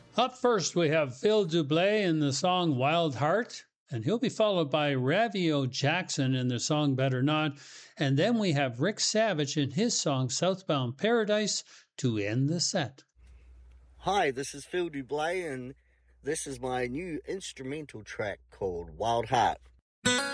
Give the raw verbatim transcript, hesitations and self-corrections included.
Up first, we have Phil Dublé in the song Wild Heart, and he'll be followed by Ravio Jackson in the song Better Not. And then we have Rick Savage in his song Southbound Paradise to end the set. Hi, this is Phil Dublé, and this is my new instrumental track called Wild Heart.